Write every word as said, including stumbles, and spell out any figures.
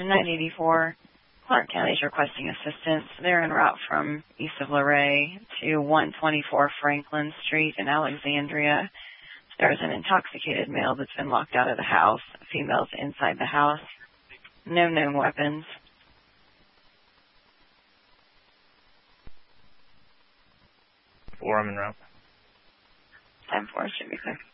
nine eighty-four, Clark County is requesting assistance. They're en route from east of Luray to one twenty-four Franklin Street in Alexandria. There's an intoxicated male that's been locked out of the house. A female's inside the house. No known weapons. Four, I'm en route. Time four should be clear.